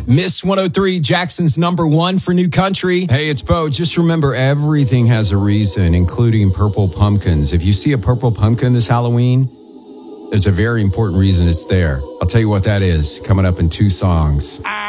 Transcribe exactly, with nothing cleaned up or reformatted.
Miss one oh three, Jackson's number one for new country. Hey, it's Bo. Just remember, everything has a reason, including purple pumpkins. If you see a purple pumpkin this Halloween, there's a very important reason it's there. I'll tell you what that is coming up in two songs.